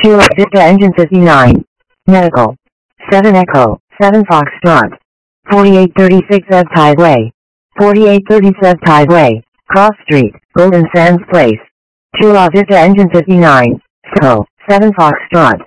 2 Vista Engine 59. Medical. 7 Echo, 7 Foxtrot. 4836 F Tideway. 4836 F Tideway, Cross Street, Golden Sands Place. 2 Vista Engine 59. SO, 7 Foxtrot.